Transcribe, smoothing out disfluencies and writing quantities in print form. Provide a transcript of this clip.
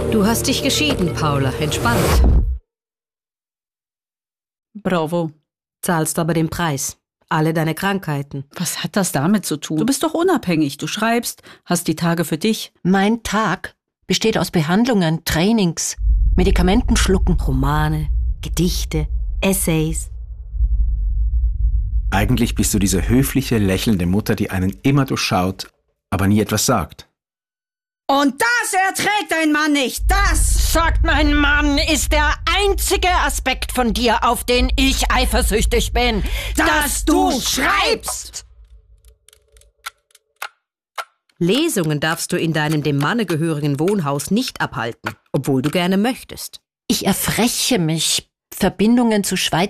Du hast dich geschieden, Paula. Entspannt. Bravo. Zahlst aber den Preis. Alle deine Krankheiten. Was hat das damit zu tun? Du bist doch unabhängig. Du schreibst, hast die Tage für dich. Mein Tag besteht aus Behandlungen, Trainings, Medikamenten schlucken. Romane, Gedichte, Essays. Eigentlich bist du diese höfliche, lächelnde Mutter, die einen immer durchschaut, aber nie etwas sagt. Und das erträgt ein Mann nicht, das! Sagt mein Mann, ist der einzige Aspekt von dir, auf den ich eifersüchtig bin, Dass du schreibst! Lesungen darfst du in deinem dem Manne gehörigen Wohnhaus nicht abhalten, obwohl du gerne möchtest. Ich erfreche mich, Verbindungen zu Schweiz